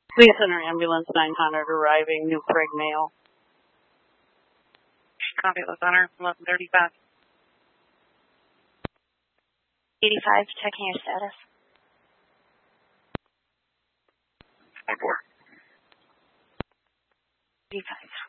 Police Center Ambulance 900 arriving, New Prague Mail. Copy, Lieutenant. 1135. 85, checking your status. 1-4. 85.